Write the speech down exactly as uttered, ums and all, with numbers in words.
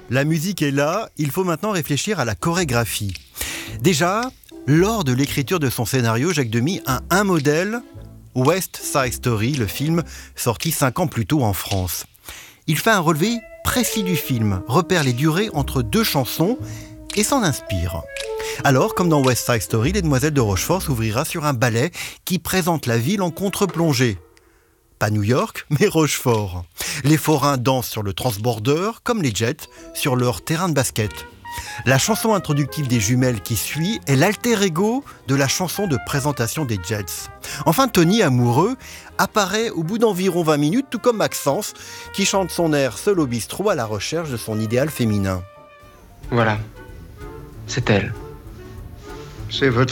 La musique est là, il faut maintenant réfléchir à la chorégraphie. Déjà, lors de l'écriture de son scénario, Jacques Demy a un modèle, West Side Story, le film sorti cinq ans plus tôt en France. Il fait un relevé précis du film, repère les durées entre deux chansons et s'en inspire. Alors, comme dans West Side Story, Les Demoiselles de Rochefort s'ouvrira sur un ballet qui présente la ville en contre-plongée. Pas New York, mais Rochefort. Les forains dansent sur le transborder, comme les Jets, sur leur terrain de basket. La chanson introductive des jumelles qui suit est l'alter ego de la chanson de présentation des Jets. Enfin, Tony, amoureux, apparaît au bout d'environ vingt minutes, tout comme Maxence, qui chante son air seul au bistrot à la recherche de son idéal féminin. Voilà, c'est elle. C'est votre idéal ?